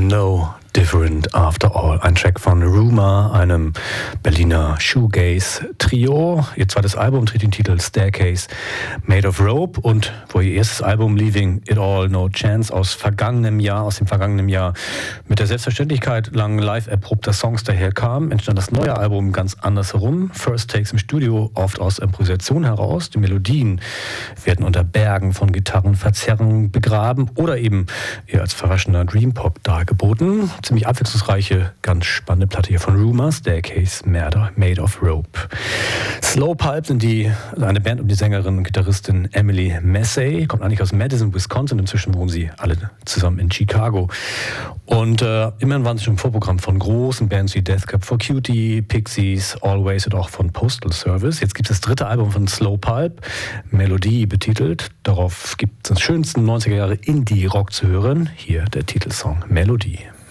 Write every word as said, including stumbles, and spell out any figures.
No Different After All. Ein Track von Rumour, einem Berliner Shoegaze-Trio. Ihr zweites Album trägt den Titel Staircase Made of Rope und wo ihr erstes Album Leaving It All No Chance aus vergangenem Jahr, aus dem vergangenen Jahr mit der Selbstverständlichkeit lang live erprobter Songs daherkam, entstand das neue Album ganz anders herum. First Takes im Studio, oft aus Improvisation heraus. Die Melodien werden unter Bergen von Gitarrenverzerrungen begraben oder eben eher als verraschender Dream-Pop dargeboten. Ziemlich abwechslungsreiche, ganz spannende Platte hier von Rumour, Staircase Made of Rope. Slow Pulp sind die, also eine Band um die Sängerin und Gitarristin Emily Massey, kommt eigentlich aus Madison, Wisconsin, inzwischen wohnen sie alle zusammen in Chicago. Und äh, immerhin waren sie schon im Vorprogramm von großen Bands wie Death Cab for Cutie, Pixies, Always und auch von Postal Service. Jetzt gibt es das dritte Album von Slow Pulp, Melodie betitelt. Darauf gibt es den schönsten neunziger Jahre Indie-Rock zu hören. Hier der Titelsong Melodie.